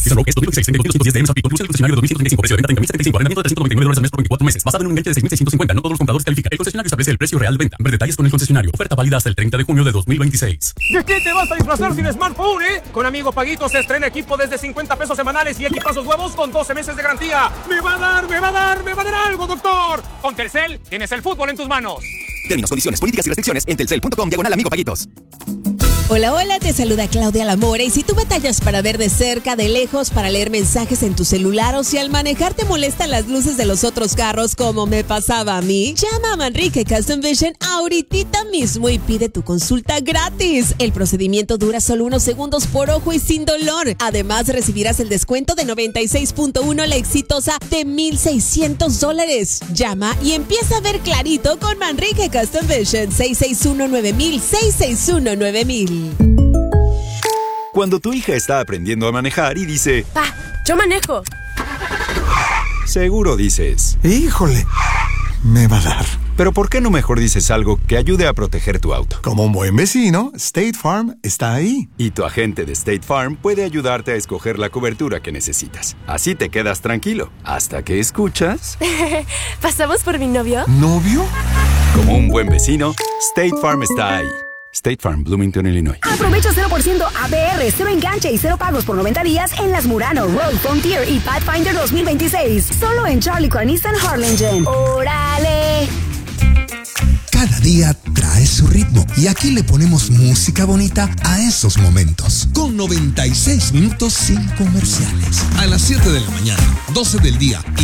Season Rogue es 2026, 3210 de MSRP, concluye el concesionario de 2135, precio de venta $30.075, arrendamiento de $399 al mes por 24 meses, basado en un enganche de 6.650. No todos los compradores califican. El concesionario establece el precio real de venta. Ver detalles con el concesionario. Oferta válida hasta el 30 de junio de 2026. ¿De qué te vas a disfrazar sin smartphone, Con Amigo Paguito se estrena equipo desde 50 pesos semanales y equipazos nuevos con 12 meses de garantía. ¡Me va a dar algo, doctor! Con Telcel tienes el fútbol en tus manos. Términos, condiciones, políticas y restricciones en telcel.com/Amigo Paguitos. Hola, hola, te saluda Claudia Lamore. Y si tú batallas para ver de cerca, de lejos, para leer mensajes en tu celular o si al manejar te molestan las luces de los otros carros como me pasaba a mí, llama a Manrique Custom Vision ahorita mismo y pide tu consulta gratis. El procedimiento dura solo unos segundos por ojo y sin dolor. Además, recibirás el descuento de 96.1, la exitosa de $1,600. Llama y empieza a ver clarito con Manrique Custom Vision. 661-9000, 661-9000. Cuando tu hija está aprendiendo a manejar y dice: ¡Pa, yo manejo! Seguro dices: ¡Híjole! Me va a dar. Pero ¿por qué no mejor dices algo que ayude a proteger tu auto? Como un buen vecino, State Farm está ahí. Y tu agente de State Farm puede ayudarte a escoger la cobertura que necesitas. Así te quedas tranquilo, hasta que escuchas... ¿Pasamos por mi novio? ¿Novio? Como un buen vecino, State Farm está ahí. State Farm, Bloomington, Illinois. Aprovecha 0% APR, 0 enganche y 0 pagos por 90 días en las Murano, Rogue, Frontier y Pathfinder 2026. Solo en Charlie Car Nissan Harlingen. ¡Órale! Cada día trae su ritmo y aquí le ponemos música bonita a esos momentos. Con 96 minutos sin comerciales. A las 7 de la mañana, 12 del día.